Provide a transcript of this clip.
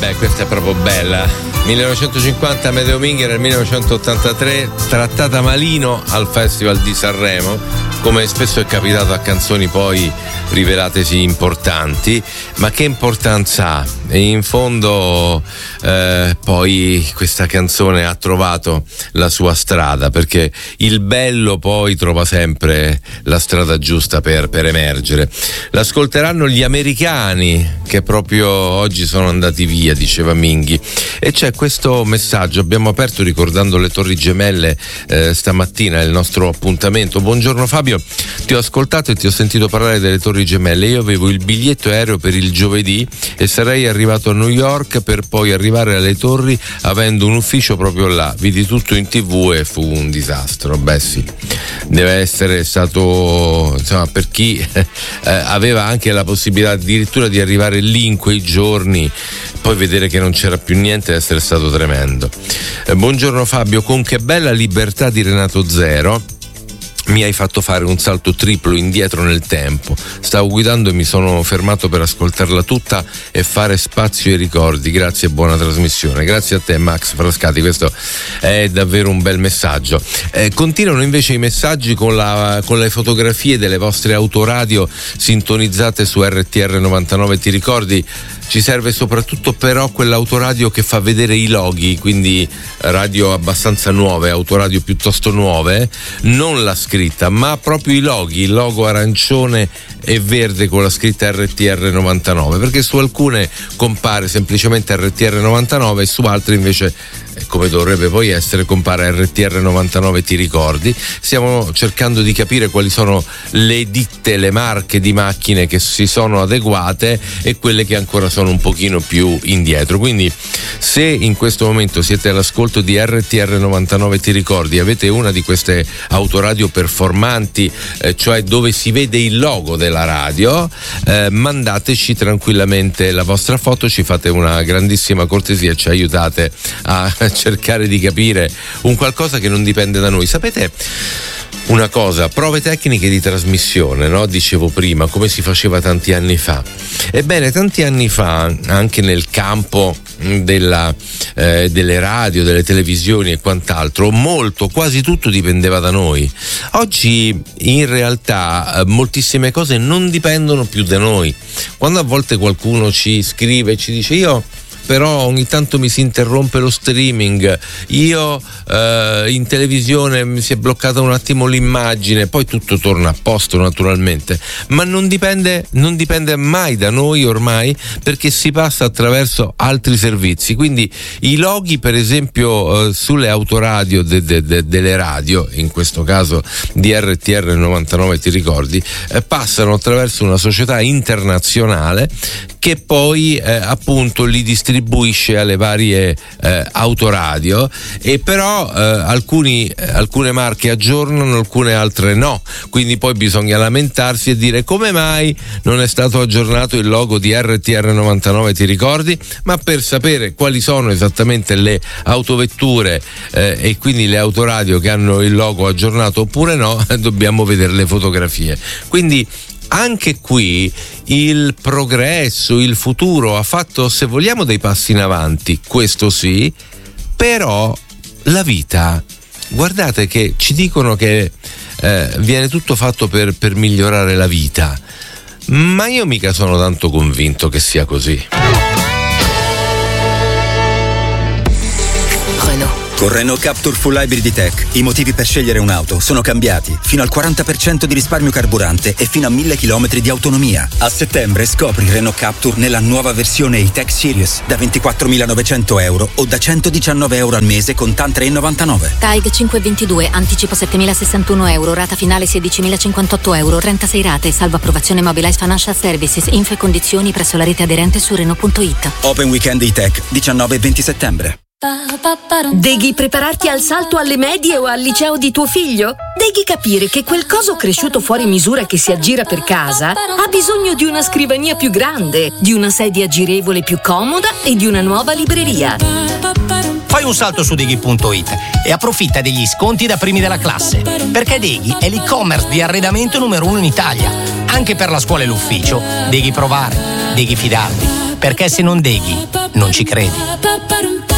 Beh, questa è proprio bella. 1950 Amedeo Minghi, nel 1983 trattata malino al Festival di Sanremo, come spesso è capitato a canzoni poi rivelatesi importanti, ma che importanza ha? E in fondo poi questa canzone ha trovato la sua strada, perché il bello poi trova sempre la strada giusta per emergere. L'ascolteranno gli americani che proprio oggi sono andati via, diceva Minghi, e c'è questo messaggio. Abbiamo aperto ricordando le Torri Gemelle stamattina, è il nostro appuntamento. Buongiorno Fabio, ti ho ascoltato e ti ho sentito parlare delle Torri Gemelle. Io avevo il biglietto aereo per il giovedì e sarei arrivato a New York per poi arrivare alle Torri avendo un ufficio proprio là. Vidi tutto in TV e fu un disastro. Beh sì, deve essere stato, insomma, per chi aveva anche la possibilità addirittura di arrivare lì in quei giorni, poi vedere che non c'era più niente, deve essere stato tremendo. Buongiorno Fabio, con Che bella libertà di Renato Zero mi hai fatto fare un salto triplo indietro nel tempo. Stavo guidando e mi sono fermato per ascoltarla tutta e fare spazio ai ricordi. Grazie e buona trasmissione. Grazie a te Max Frascati, questo è davvero un bel messaggio. Continuano invece i messaggi con le fotografie delle vostre autoradio sintonizzate su RTR 99. Ti ricordi? Ci serve soprattutto però quell'autoradio che fa vedere i loghi, quindi radio abbastanza nuove, autoradio piuttosto nuove, non la scritta, ma proprio i loghi, il logo arancione e verde con la scritta RTR 99, perché su alcune compare semplicemente RTR 99 e su altre invece, come dovrebbe poi essere, compare RTR 99. Ti ricordi? Stiamo cercando di capire quali sono le ditte, le marche di macchine che si sono adeguate e quelle che ancora sono un pochino più indietro. Quindi se in questo momento siete all'ascolto di RTR 99 Ti ricordi, avete una di queste autoradio performanti, cioè dove si vede il logo della radio, mandateci tranquillamente la vostra foto, ci fate una grandissima cortesia e ci aiutate a cercare di capire un qualcosa che non dipende da noi. Sapete una cosa, prove tecniche di trasmissione, no? Dicevo prima, come si faceva tanti anni fa. Ebbene, tanti anni fa, anche nel campo delle radio, delle televisioni e quant'altro, quasi tutto dipendeva da noi. Oggi in realtà moltissime cose non dipendono più da noi. Quando a volte qualcuno ci scrive e ci dice io però ogni tanto mi si interrompe lo streaming, io in televisione mi si è bloccata un attimo l'immagine, poi tutto torna a posto naturalmente, ma non dipende mai da noi ormai, perché si passa attraverso altri servizi. Quindi i loghi, per esempio, sulle autoradio delle radio, in questo caso di RTR 99 Ti ricordi, passano attraverso una società internazionale che poi appunto li distribuisce alle varie autoradio, e però alcune marche aggiornano, alcune altre no, quindi poi bisogna lamentarsi e dire come mai non è stato aggiornato il logo di RTR 99 Ti ricordi? Ma per sapere quali sono esattamente le autovetture e quindi le autoradio che hanno il logo aggiornato oppure no, dobbiamo vedere le fotografie. Quindi anche qui il progresso, il futuro ha fatto, se vogliamo, dei passi in avanti, questo sì, però la vita, guardate che ci dicono che viene tutto fatto per migliorare la vita, ma io mica sono tanto convinto che sia così. Con Renault Captur Full Hybrid E-Tech i motivi per scegliere un'auto sono cambiati. Fino al 40% di risparmio carburante e fino a 1000 km di autonomia. A settembre scopri Renault Captur nella nuova versione E-Tech Series da 24.900 euro o da 119 euro al mese con TAN 3,99. TAIG 522, anticipo 7.061 euro, rata finale 16.058 euro, 36 rate, salvo approvazione Mobilize Financial Services, info e condizioni presso la rete aderente su Renault.it. Open Weekend E-Tech 19 e 20 settembre. Devi prepararti al salto alle medie o al liceo di tuo figlio? Devi capire che quel coso cresciuto fuori misura che si aggira per casa ha bisogno di una scrivania più grande, di una sedia girevole più comoda e di una nuova libreria. Fai un salto su Deghi.it e approfitta degli sconti da primi della classe, perché Deghi è l'e-commerce di arredamento numero 1 in Italia. Anche per la scuola e l'ufficio, Deghi provare, Deghi fidarti, perché se non Deghi non ci credi.